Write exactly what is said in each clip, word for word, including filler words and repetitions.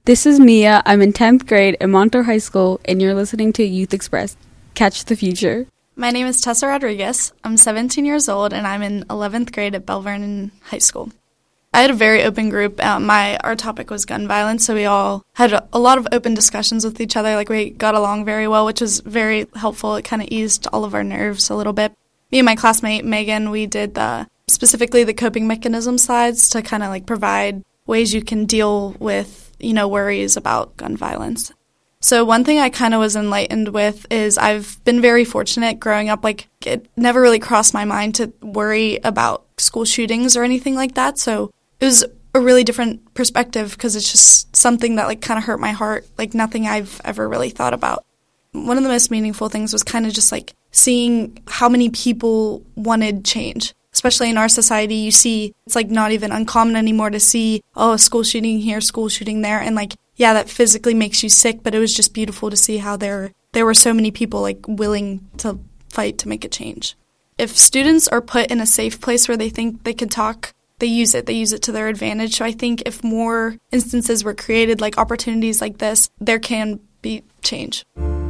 This is Mia. I'm in tenth grade at Montour High School, and you're listening to Youth Express. Catch the future. My name is Tessa Rodriguez. I'm seventeen years old, and I'm in eleventh grade at Belle Vernon High School. I had a very open group. Um, my Our topic was gun violence, so we all had a, a lot of open discussions with each other. Like, we got along very well, which was very helpful. It kind of eased all of our nerves a little bit. Me and my classmate, Megan, we did the, specifically the coping mechanism slides to kind of, like, provide ways you can deal with, you know, worries about gun violence. So one thing I kind of was enlightened with is I've been very fortunate growing up. Like, it never really crossed my mind to worry about school shootings or anything like that. So it was a really different perspective because it's just something that, like, kind of hurt my heart, like nothing I've ever really thought about. One of the most meaningful things was kind of just, like, seeing how many people wanted change. Especially in our society, you see it's, like, not even uncommon anymore to see, oh, a school shooting here, school shooting there. And, like, yeah, that physically makes you sick, but it was just beautiful to see how there, there were so many people, like, willing to fight to make a change. If students are put in a safe place where they think they can talk, they use it. They use it to their advantage. So I think if more instances were created, like opportunities like this, there can be change.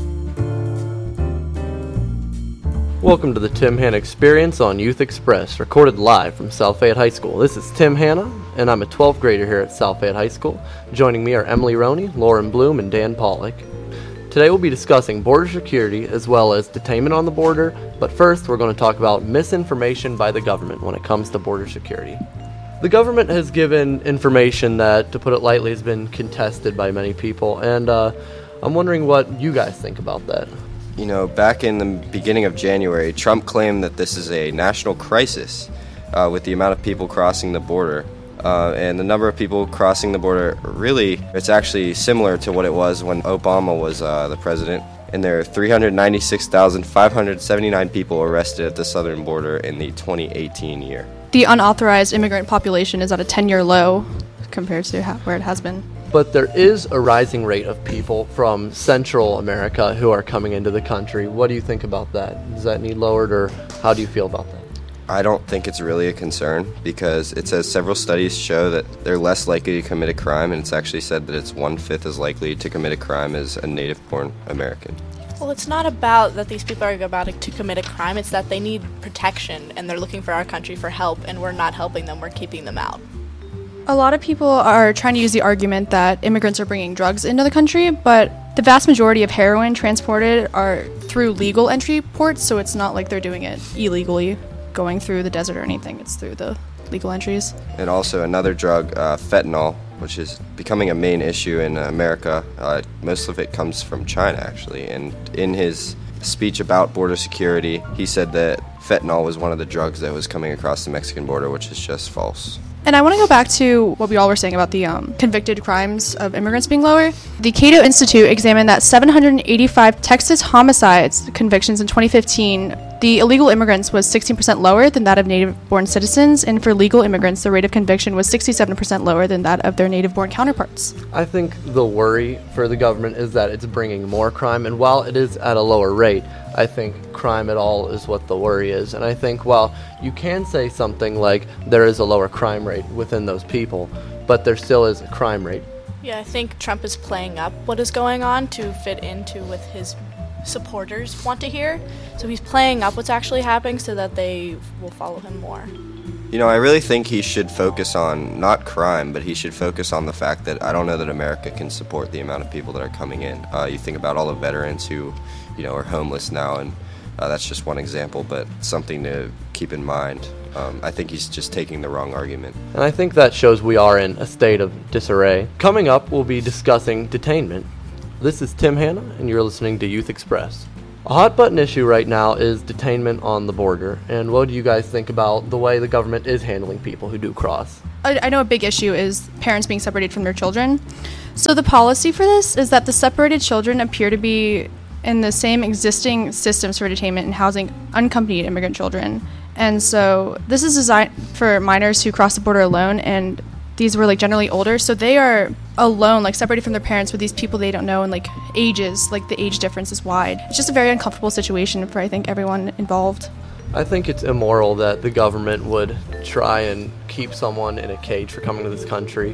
Welcome to the Tim Hanna Experience on Youth Express, recorded live from South Fayette High School. This is Tim Hanna, and I'm a twelfth grader here at South Fayette High School. Joining me are Emily Roney, Lauren Bloom, and Dan Pollock. Today we'll be discussing border security as well as detainment on the border, but first we're going to talk about misinformation by the government when it comes to border security. The government has given information that, to put it lightly, has been contested by many people, and uh, I'm wondering what you guys think about that. You know, back in the beginning of January, Trump claimed that this is a national crisis uh, with the amount of people crossing the border. Uh, and the number of people crossing the border, really, it's actually similar to what it was when Obama was uh, the president. And there are three hundred ninety-six thousand five hundred seventy-nine people arrested at the southern border in the twenty eighteen year. The unauthorized immigrant population is at a ten-year low compared to ha- where it has been. But there is a rising rate of people from Central America who are coming into the country. What do you think about that? Does that need lowered, or how do you feel about that? I don't think it's really a concern because it says several studies show that they're less likely to commit a crime, and it's actually said that it's one-fifth as likely to commit a crime as a native-born American. Well, it's not about that these people are about to commit a crime. It's that they need protection, and they're looking for our country for help, and we're not helping them. We're keeping them out. A lot of people are trying to use the argument that immigrants are bringing drugs into the country, but the vast majority of heroin transported are through legal entry ports, so it's not like they're doing it illegally, going through the desert or anything. It's through the legal entries. And also another drug, uh, fentanyl, which is becoming a main issue in America. Uh, most of it comes from China, actually. And in his speech about border security, he said that fentanyl was one of the drugs that was coming across the Mexican border, which is just false. And I want to go back to what we all were saying about the um, convicted crimes of immigrants being lower. The Cato Institute examined that seven hundred eighty-five Texas homicides convictions in twenty fifteen, the illegal immigrants was sixteen percent lower than that of native-born citizens, and for legal immigrants, the rate of conviction was sixty-seven percent lower than that of their native-born counterparts. I think the worry for the government is that it's bringing more crime, and while it is at a lower rate, I think crime at all is what the worry is. And I think while you can say something like there is a lower crime rate within those people, but there still is a crime rate. Yeah, I think Trump is playing up what is going on to fit into what his supporters want to hear. So he's playing up what's actually happening so that they will follow him more. You know, I really think he should focus on not crime, but he should focus on the fact that I don't know that America can support the amount of people that are coming in. Uh, you think about all the veterans who, you know, are homeless now, and uh, that's just one example, but something to keep in mind. Um, I think he's just taking the wrong argument. And I think that shows we are in a state of disarray. Coming up, we'll be discussing detainment. This is Tim Hanna, and you're listening to Youth Express. A hot-button issue right now is detainment on the border. And what do you guys think about the way the government is handling people who do cross? I, I know a big issue is parents being separated from their children. So the policy for this is that the separated children appear to be in the same existing systems for detainment and housing unaccompanied immigrant children. And so this is designed for minors who cross the border alone, and these were like generally older, so they are alone, like separated from their parents with these people they don't know, and like ages, like the age difference is wide. It's just a very uncomfortable situation for I think everyone involved. I think it's immoral that the government would try and keep someone in a cage for coming to this country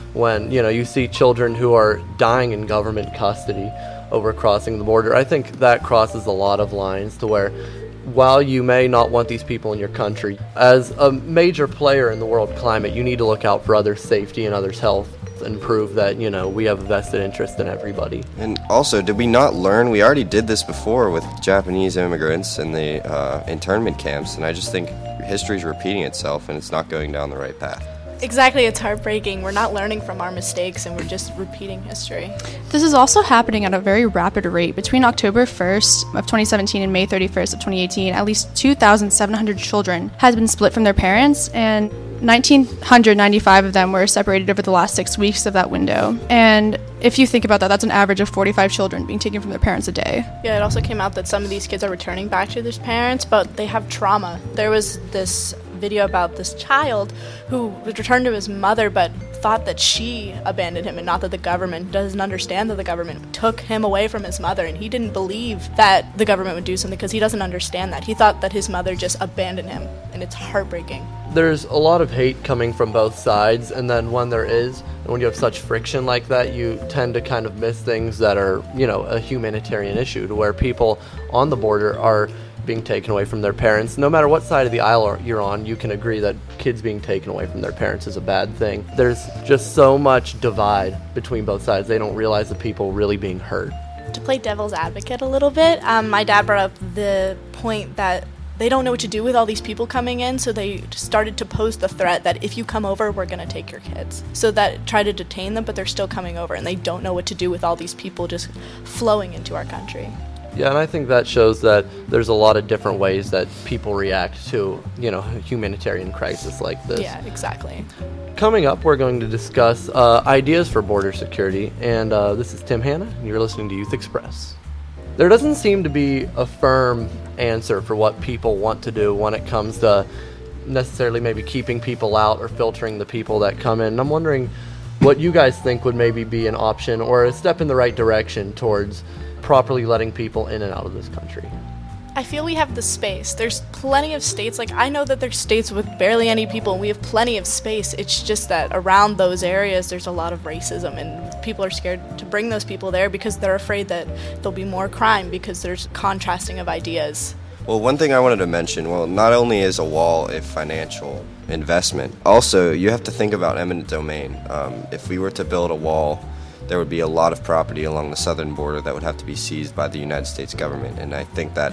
when, you know, you see children who are dying in government custody over crossing the border. I think that crosses a lot of lines to where, while you may not want these people in your country, as a major player in the world climate, you need to look out for others' safety and others' health and prove that, you know, we have a vested interest in everybody. And also, did we not learn? We already did this before with Japanese immigrants and the uh, internment camps, and I just think history's repeating itself and it's not going down the right path. Exactly, it's heartbreaking. We're not learning from our mistakes and we're just repeating history. This is also happening at a very rapid rate. Between October first of twenty seventeen and May thirty-first of twenty eighteen, at least two thousand seven hundred children has been split from their parents, and one thousand nine hundred ninety-five of them were separated over the last six weeks of that window. And if you think about that, that's an average of forty-five children being taken from their parents a day. Yeah, it also came out that some of these kids are returning back to their parents, but they have trauma. There was this video about this child who returned to his mother but thought that she abandoned him and not that the government. Doesn't understand that the government took him away from his mother, and he didn't believe that the government would do something because he doesn't understand that. He thought that his mother just abandoned him, and it's heartbreaking. There's a lot of hate coming from both sides, and then when there is, and when you have such friction like that, you tend to kind of miss things that are, you know, a humanitarian issue, to where people on the border are being taken away from their parents. No matter what side of the aisle you're on, you can agree that kids being taken away from their parents is a bad thing. There's just so much divide between both sides. They don't realize the people really being hurt. To play devil's advocate a little bit, um, my dad brought up the point that they don't know what to do with all these people coming in, so they started to pose the threat that if you come over, we're going to take your kids. So that try to detain them, but they're still coming over, and they don't know what to do with all these people just flowing into our country. Yeah, and I think that shows that there's a lot of different ways that people react to, you know, a humanitarian crisis like this. Yeah, exactly. Coming up, we're going to discuss uh, ideas for border security, and uh, this is Tim Hanna, and you're listening to Youth Express. There doesn't seem to be a firm answer for what people want to do when it comes to necessarily maybe keeping people out or filtering the people that come in. And I'm wondering what you guys think would maybe be an option or a step in the right direction towards properly letting people in and out of this country. I feel we have the space. There's plenty of states. Like, I know that there's states with barely any people, and we have plenty of space. It's just that around those areas, there's a lot of racism, and people are scared to bring those people there because they're afraid that there'll be more crime because there's contrasting of ideas. Well, one thing I wanted to mention, well, not only is a wall a financial investment, also you have to think about eminent domain. Um, if we were to build a wall, there would be a lot of property along the southern border that would have to be seized by the United States government, and I think that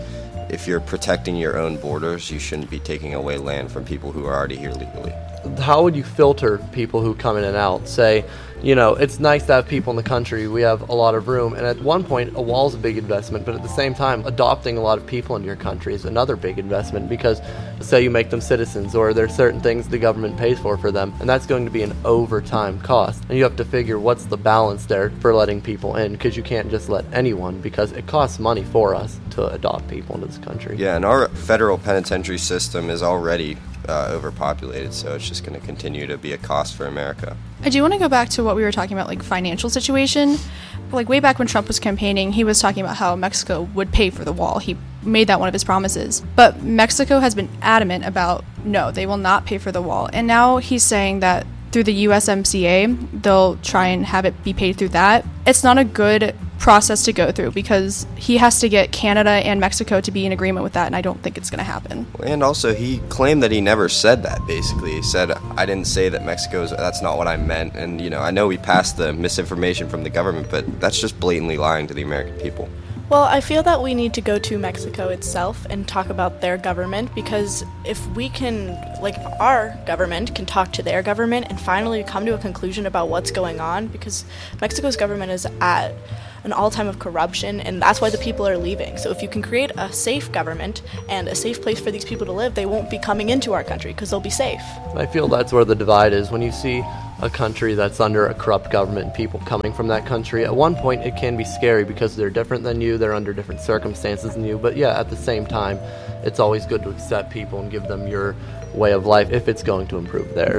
if you're protecting your own borders, you shouldn't be taking away land from people who are already here legally. How would you filter people who come in and out? Say, you know, it's nice to have people in the country. We have a lot of room. And at one point, a wall's a big investment. But at the same time, adopting a lot of people into your country is another big investment because, say, you make them citizens or there's certain things the government pays for for them. And that's going to be an overtime cost. And you have to figure what's the balance there for letting people in, because you can't just let anyone, because it costs money for us to adopt people into this country. Yeah, and our federal penitentiary system is already uh, overpopulated, so it's just going to continue to be a cost for America. I do want to go back to what we were talking about, like financial situation. Like way back when Trump was campaigning, he was talking about how Mexico would pay for the wall. He made that one of his promises. But Mexico has been adamant about, no, they will not pay for the wall. And now he's saying that through the U S M C A, they'll try and have it be paid through that. It's not a good process to go through because he has to get Canada and Mexico to be in agreement with that, and I don't think it's going to happen. And also, he claimed that he never said that, basically. He said, I didn't say that Mexico's, that's not what I meant. And, you know, I know we passed the misinformation from the government, but that's just blatantly lying to the American people. Well, I feel that we need to go to Mexico itself and talk about their government, because if we can, like our government can talk to their government and finally come to a conclusion about what's going on, because Mexico's government is at an all-time of corruption, and that's why the people are leaving. So if you can create a safe government and a safe place for these people to live, they won't be coming into our country because they'll be safe. I feel that's where the divide is. When you see a country that's under a corrupt government and people coming from that country, at one point it can be scary because they're different than you, they're under different circumstances than you, but yeah, at the same time, it's always good to accept people and give them your way of life if it's going to improve theirs.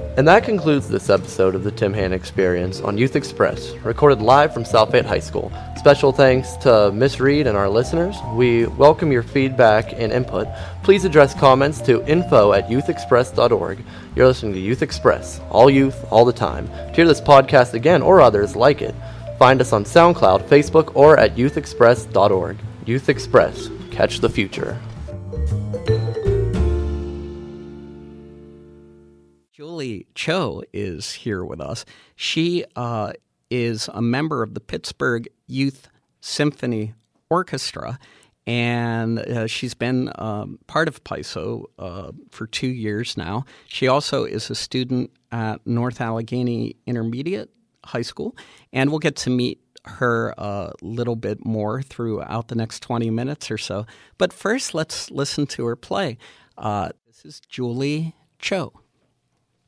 And that concludes this episode of the Tim Hanna Experience on Youth Express, recorded live from South Fayette High School. Special thanks to Miss Reed and our listeners. We welcome your feedback and input. Please address comments to info at youth express dot org. You're listening to Youth Express, all youth, all the time. To hear this podcast again or others like it, find us on SoundCloud, Facebook, or at youth express dot org. Youth Express, catch the future. Julie Cho is here with us. She uh, is a member of the Pittsburgh Youth Symphony Orchestra, and uh, she's been um, part of P I S O uh, for two years now. She also is a student at North Allegheny Intermediate High School, and we'll get to meet her a little bit more throughout the next twenty minutes or so. But first, let's listen to her play. Uh, this is Julie Cho.